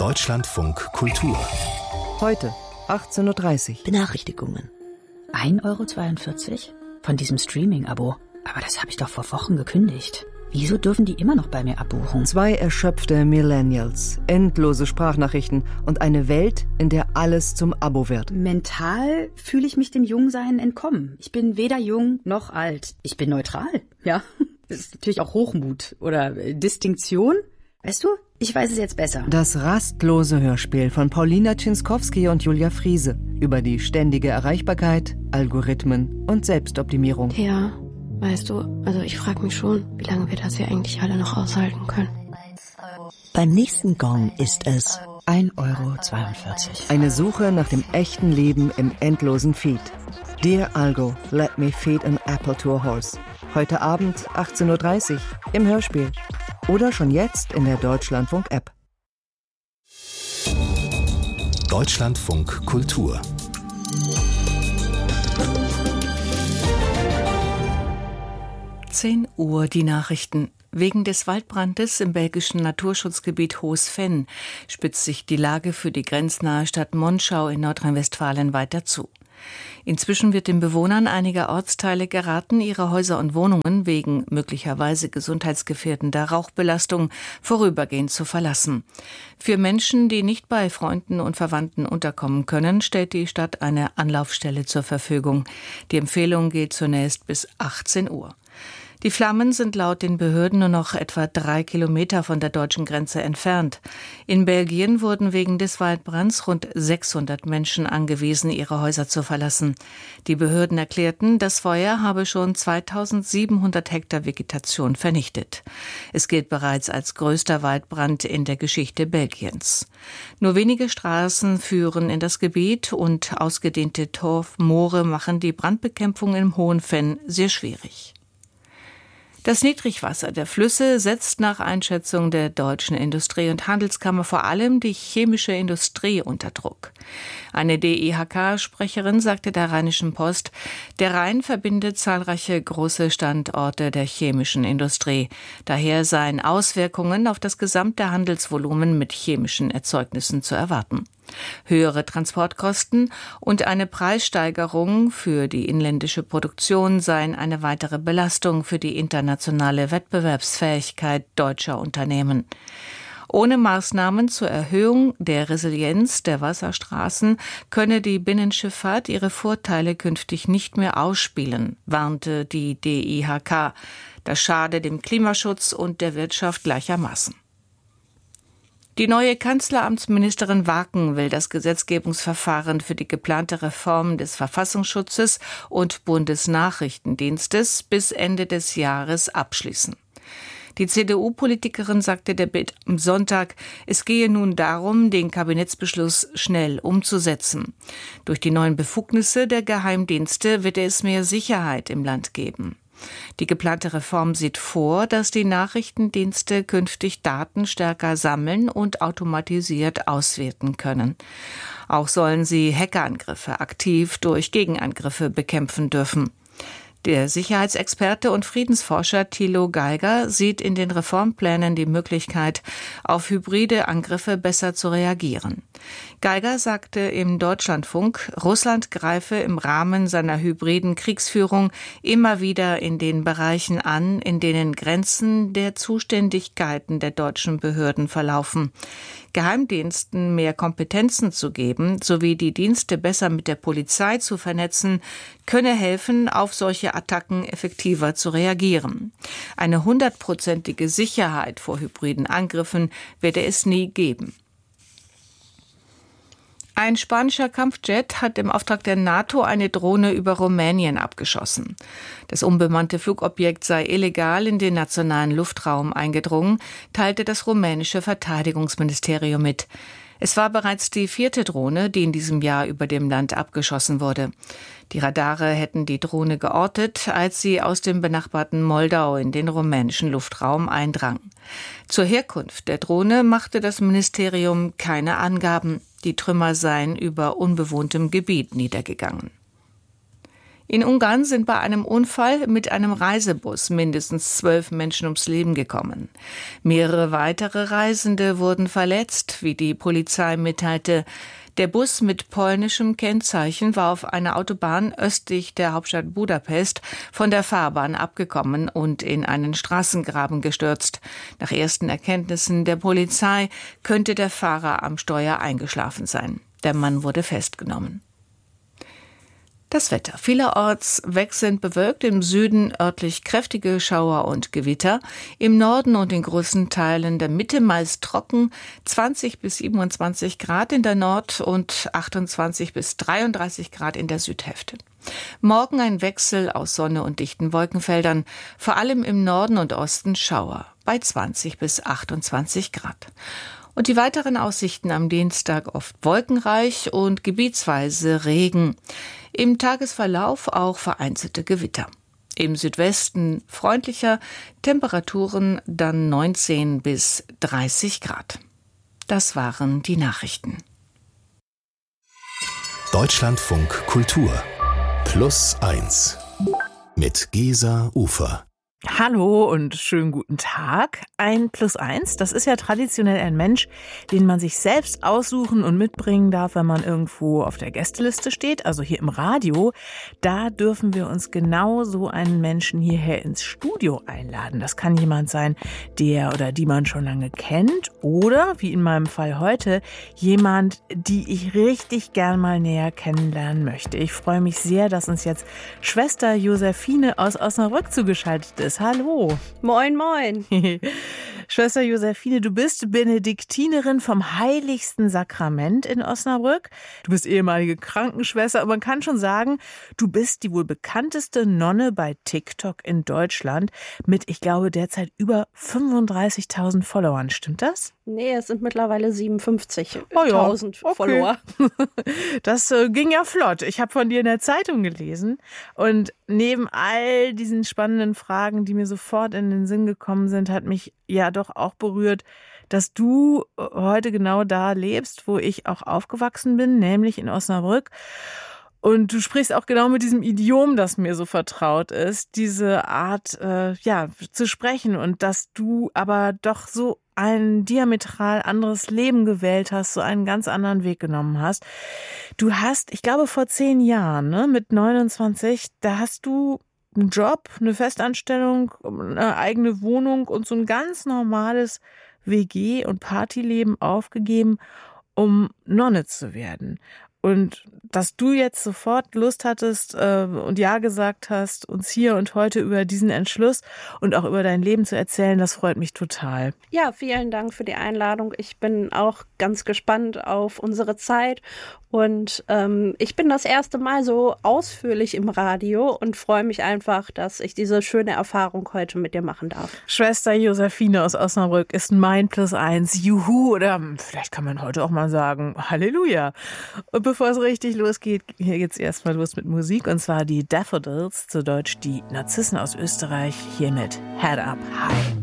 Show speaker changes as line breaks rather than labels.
Deutschlandfunk Kultur.
Heute, 18.30 Uhr.
Benachrichtigungen.
1,42 € von diesem Streaming-Abo. Aber das habe ich doch vor Wochen gekündigt. Wieso dürfen die immer noch bei mir abbuchen?
2 erschöpfte Millennials, endlose Sprachnachrichten und eine Welt, in der alles zum Abo wird.
Mental fühle ich mich dem Jungsein entkommen. Ich bin weder jung noch alt. Ich bin neutral, ja. Das ist natürlich auch Hochmut oder Distinktion. Weißt du, ich weiß es jetzt besser.
Das rastlose Hörspiel von Paulina Czinskowski und Julia Friese über die ständige Erreichbarkeit, Algorithmen und Selbstoptimierung.
Ja, weißt du, also ich frage mich schon, wie lange wir das hier eigentlich alle noch aushalten können.
Beim nächsten Gong ist es
1,42 €.
Eine Suche nach dem echten Leben im endlosen Feed. Dear Algo, let me feed an apple to a horse. Heute Abend 18.30 Uhr im Hörspiel. Oder schon jetzt in der Deutschlandfunk-App.
Deutschlandfunk Kultur.
Uhr die Nachrichten. Wegen des Waldbrandes im belgischen Naturschutzgebiet Hoos-Venn spitzt sich die Lage für die grenznahe Stadt Monschau in Nordrhein-Westfalen weiter zu. Inzwischen wird den Bewohnern einiger Ortsteile geraten, ihre Häuser und Wohnungen wegen möglicherweise gesundheitsgefährdender Rauchbelastung vorübergehend zu verlassen. Für Menschen, die nicht bei Freunden und Verwandten unterkommen können, stellt die Stadt eine Anlaufstelle zur Verfügung. Die Empfehlung gilt zunächst bis 18 Uhr. Die Flammen sind laut den Behörden nur noch etwa 3 Kilometer von der deutschen Grenze entfernt. In Belgien wurden wegen des Waldbrands rund 600 Menschen angewiesen, ihre Häuser zu verlassen. Die Behörden erklärten, das Feuer habe schon 2700 Hektar Vegetation vernichtet. Es gilt bereits als größter Waldbrand in der Geschichte Belgiens. Nur wenige Straßen führen in das Gebiet und ausgedehnte Torfmoore machen die Brandbekämpfung im Hohen Venn sehr schwierig. Das Niedrigwasser der Flüsse setzt nach Einschätzung der Deutschen Industrie- und Handelskammer vor allem die chemische Industrie unter Druck. Eine DIHK-Sprecherin sagte der Rheinischen Post, der Rhein verbindet zahlreiche große Standorte der chemischen Industrie. Daher seien Auswirkungen auf das gesamte Handelsvolumen mit chemischen Erzeugnissen zu erwarten. Höhere Transportkosten und eine Preissteigerung für die inländische Produktion seien eine weitere Belastung für die internationale Wettbewerbsfähigkeit deutscher Unternehmen. Ohne Maßnahmen zur Erhöhung der Resilienz der Wasserstraßen könne die Binnenschifffahrt ihre Vorteile künftig nicht mehr ausspielen, warnte die DIHK. Das schade dem Klimaschutz und der Wirtschaft gleichermaßen. Die neue Kanzleramtsministerin Waken will das Gesetzgebungsverfahren für die geplante Reform des Verfassungsschutzes und Bundesnachrichtendienstes bis Ende des Jahres abschließen. Die CDU-Politikerin sagte der Bild am Sonntag, es gehe nun darum, den Kabinettsbeschluss schnell umzusetzen. Durch die neuen Befugnisse der Geheimdienste wird es mehr Sicherheit im Land geben. Die geplante Reform sieht vor, dass die Nachrichtendienste künftig Daten stärker sammeln und automatisiert auswerten können. Auch sollen sie Hackerangriffe aktiv durch Gegenangriffe bekämpfen dürfen. Der Sicherheitsexperte und Friedensforscher Thilo Geiger sieht in den Reformplänen die Möglichkeit, auf hybride Angriffe besser zu reagieren. Geiger sagte im Deutschlandfunk, Russland greife im Rahmen seiner hybriden Kriegsführung immer wieder in den Bereichen an, in denen Grenzen der Zuständigkeiten der deutschen Behörden verlaufen. Geheimdiensten mehr Kompetenzen zu geben, sowie die Dienste besser mit der Polizei zu vernetzen, könne helfen, auf solche Attacken effektiver zu reagieren. Eine 100-prozentige Sicherheit vor hybriden Angriffen werde es nie geben. Ein spanischer Kampfjet hat im Auftrag der NATO eine Drohne über Rumänien abgeschossen. Das unbemannte Flugobjekt sei illegal in den nationalen Luftraum eingedrungen, teilte das rumänische Verteidigungsministerium mit. Es war bereits die 4. Drohne, die in diesem Jahr über dem Land abgeschossen wurde. Die Radare hätten die Drohne geortet, als sie aus dem benachbarten Moldau in den rumänischen Luftraum eindrang. Zur Herkunft der Drohne machte das Ministerium keine Angaben. Die Trümmer seien über unbewohntem Gebiet niedergegangen. In Ungarn sind bei einem Unfall mit einem Reisebus mindestens 12 Menschen ums Leben gekommen. Mehrere weitere Reisende wurden verletzt, wie die Polizei mitteilte. Der Bus mit polnischem Kennzeichen war auf einer Autobahn östlich der Hauptstadt Budapest von der Fahrbahn abgekommen und in einen Straßengraben gestürzt. Nach ersten Erkenntnissen der Polizei könnte der Fahrer am Steuer eingeschlafen sein. Der Mann wurde festgenommen. Das Wetter. Vielerorts wechselnd bewölkt, im Süden örtlich kräftige Schauer und Gewitter, im Norden und in großen Teilen der Mitte meist trocken, 20 bis 27 Grad in der Nord- und 28 bis 33 Grad in der Südhälfte. Morgen ein Wechsel aus Sonne und dichten Wolkenfeldern, vor allem im Norden und Osten Schauer, bei 20 bis 28 Grad. Und die weiteren Aussichten am Dienstag oft wolkenreich und gebietsweise Regen. Im Tagesverlauf auch vereinzelte Gewitter. Im Südwesten freundlicher, Temperaturen dann 19 bis 30 Grad. Das waren die Nachrichten.
Deutschlandfunk Kultur +1 mit Gesa Ufer.
Hallo und schönen guten Tag. Ein +1, das ist ja traditionell ein Mensch, den man sich selbst aussuchen und mitbringen darf, wenn man irgendwo auf der Gästeliste steht, also hier im Radio. Da dürfen wir uns genau so einen Menschen hierher ins Studio einladen. Das kann jemand sein, der oder die man schon lange kennt oder, wie in meinem Fall heute, jemand, die ich richtig gern mal näher kennenlernen möchte. Ich freue mich sehr, dass uns jetzt Schwester Josephine aus Osnabrück zugeschaltet ist. Hallo.
Moin, moin.
Schwester Josephine, du bist Benediktinerin vom Heiligsten Sakrament in Osnabrück. Du bist ehemalige Krankenschwester und man kann schon sagen, du bist die wohl bekannteste Nonne bei TikTok in Deutschland mit, ich glaube, derzeit über 35.000 Followern. Stimmt das?
Nee, es sind mittlerweile 57.000 Follower.
Das ging ja flott. Ich habe von dir in der Zeitung gelesen und neben all diesen spannenden Fragen, die mir sofort in den Sinn gekommen sind, hat mich ja doch auch berührt, dass du heute genau da lebst, wo ich auch aufgewachsen bin, nämlich in Osnabrück. Und du sprichst auch genau mit diesem Idiom, das mir so vertraut ist, diese Art zu sprechen und dass du aber doch so ein diametral anderes Leben gewählt hast, so einen ganz anderen Weg genommen hast. Du hast, ich glaube vor 10 Jahren, mit 29, da hast du einen Job, eine Festanstellung, eine eigene Wohnung und so ein ganz normales WG- und Partyleben aufgegeben, um Nonne zu werden. Und dass du jetzt sofort Lust hattest und Ja gesagt hast, uns hier und heute über diesen Entschluss und auch über dein Leben zu erzählen, das freut mich total.
Ja, vielen Dank für die Einladung. Ich bin auch ganz gespannt auf unsere Zeit. Und ich bin das erste Mal so ausführlich im Radio und freue mich einfach, dass ich diese schöne Erfahrung heute mit dir machen darf.
Schwester Josephine aus Osnabrück ist mein +1. Juhu, oder vielleicht kann man heute auch mal sagen, Halleluja. Und bevor es richtig losgeht, hier geht's erstmal los mit Musik. Und zwar die Daffodils, zu Deutsch die Narzissen aus Österreich, hier mit Head Up High.